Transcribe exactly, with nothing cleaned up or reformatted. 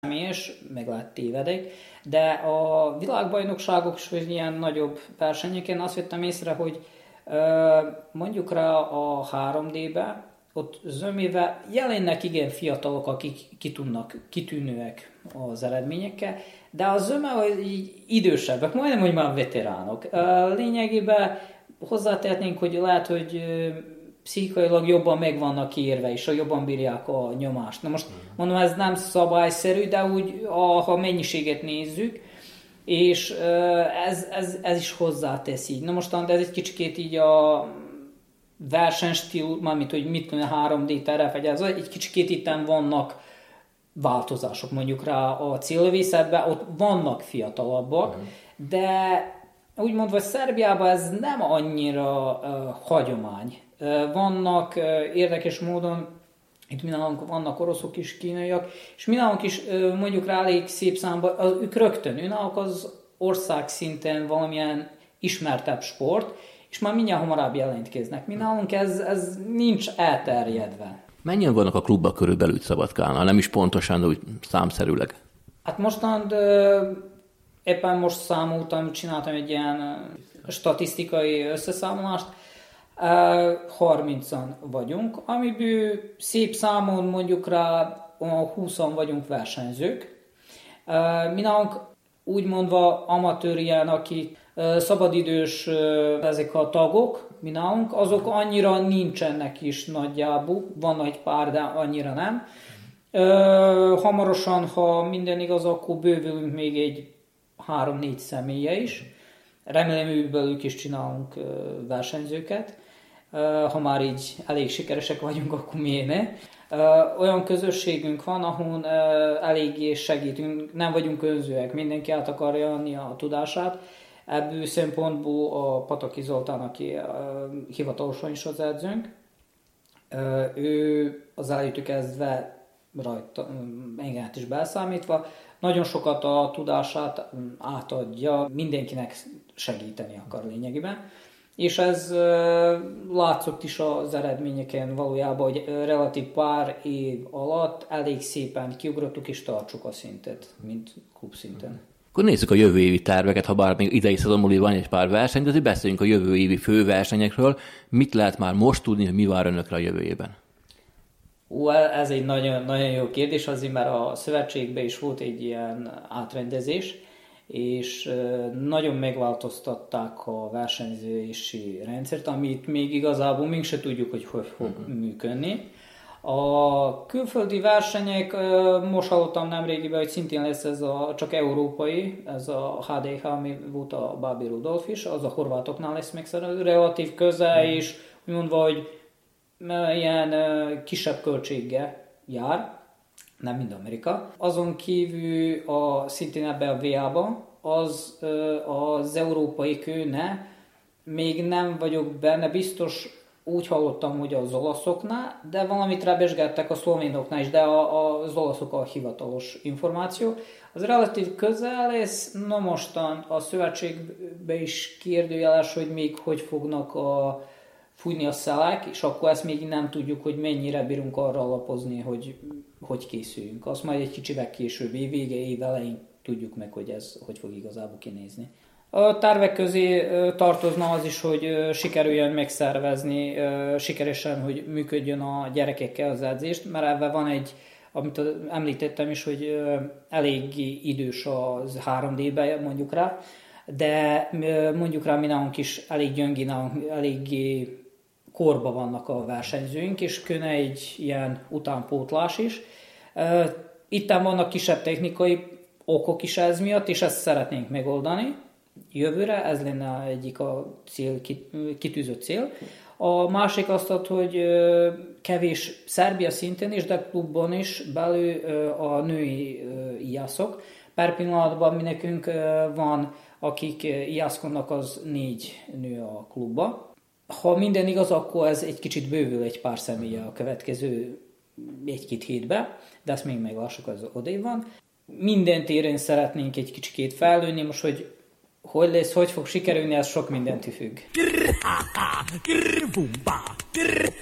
és meg lehet tévedek, de a világbajnokságok és ilyen nagyobb versenyeken azt vettem észre, hogy mondjuk rá a három dé-be, ott zömével jelennek igen fiatalok, akik kitűnnek, kitűnőek az eredményekkel, de a zöme így idősebbek, majdnem, hogy már veteránok. Lényegében hozzátehetnénk, hogy lehet, hogy pszichikailag jobban meg vannak érve, és jobban bírják a nyomást. Na most mondom, ez nem szabályszerű, de úgy, ha mennyiséget nézzük, és ez, ez, ez is hozzátesz így. Na most ez egy kicsikét így a versenystíl, mármint, hogy mit kell három dé terefegyelző, egy kicsikét itten vannak változások, mondjuk rá a célvészetben, ott vannak fiatalabbak, uh-huh. de úgymond, hogy Szerbiában ez nem annyira uh, hagyomány. Uh, vannak uh, érdekes módon, itt mindenhol vannak oroszok is, kínaiak, és mindenhol is uh, mondjuk rá elég szép számban, uh, ők rögtön, ők az ország szinten valamilyen ismertebb sport, és már mindjárt hamarabb jelentkeznek. Mi nálunk ez, ez nincs elterjedve. Mennyien vannak a klubban körülbelül Szabadkán, nem is pontosan, de úgy számszerűleg? Hát mostan éppen most számoltam, csináltam egy ilyen statisztikai összeszámolást, harmincan vagyunk, amiből szép számon mondjuk rá húszan vagyunk versenyzők. Mi nálunk úgy mondva amatőr ilyen, akik szabadidős ezek a tagok, mi nálunk, azok annyira nincsenek is nagyjából, van egy pár, de annyira nem. Hamarosan, ha minden igaz, akkor bővülünk még egy három-négy személye is. Remélem, ők is csinálunk versenyzőket. Ha már így elég sikeresek vagyunk, akkor miért ne? Olyan közösségünk van, ahol eléggé segítünk, nem vagyunk önzőek, mindenki át akarja adni a tudását. Ebből szempontból a Pataki Zoltán, aki hivatalosan is az edzőnk, ő az elejétől kezdve rajta, engem is belszámítva, nagyon sokat a tudását átadja, mindenkinek segíteni akar lényegében. És ez látszott is az eredményeken valójában, hogy relatív pár év alatt elég szépen kiugrottuk és tartsuk a szintet, mint klubszinten. Akkor nézzük a jövő évi terveket, ha bár még idei szezonból van egy pár verseny, de azért beszéljünk a jövő évi főversenyekről. Mit lehet már most tudni, hogy mi vár önökre a jövő évben? Ó, ez egy nagyon, nagyon jó kérdés, azért mert a szövetségben is volt egy ilyen átrendezés, és nagyon megváltoztatták a versenyzési rendszert, amit még igazából még se tudjuk, hogy hogy fog uh-huh. működni. A külföldi versenyek, most hallottam nemrégiben, hogy szintén lesz ez a csak európai, ez a há dé há, ami volt a Bábi Rudolf is, az a horvátoknál lesz megszerelő, relatív közel is, úgy mondva, hogy ilyen kisebb költséggel jár, nem mind Amerika. Azon kívül a, szintén ebbe a vé á-ba az, az európai kőne, még nem vagyok benne, biztos úgy hallottam, hogy az olaszoknál, de valamit rábesgettek a szlovénoknál is, de a, az olaszok a hivatalos információ. Az relatív közel lesz, na mostan a szövetségbe is kérdőjeles, hogy még hogy fognak a, fújni a szelek, és akkor ezt még nem tudjuk, hogy mennyire bírunk arra alapozni, hogy hogy készüljünk. Azt majd egy kicsivel később, év vége, év elején tudjuk meg, hogy ez hogy fog igazából kinézni. A tervek közé tartozna az is, hogy sikerüljön megszervezni sikeresen, hogy működjön a gyerekekkel az edzést, mert ebben van egy, amit említettem is, hogy elég idős az három dé-ben mondjuk rá, de mondjuk rá mi nálunk is elég gyöngén, eléggé korba vannak a versenyzőink, és könne egy ilyen utánpótlás is. Itten vannak kisebb technikai okok is ez miatt, és ezt szeretnénk megoldani jövőre, ez lenne egyik a cél, kitűzött cél. A másik azt, hogy kevés Szerbia szintén is, de klubban is belül a női ijászok. Per pillanatban mi nekünk van, akik ijászkodnak, az négy nő a klubba. Ha minden igaz, akkor ez egy kicsit bővül egy pár személye a következő egy-két hétben, de ezt még meglássuk, az odébb van. Minden téren szeretnénk egy kicsikét fejlődni, most, hogy hogy lesz, hogy fog sikerülni, ez sok mindentől függ.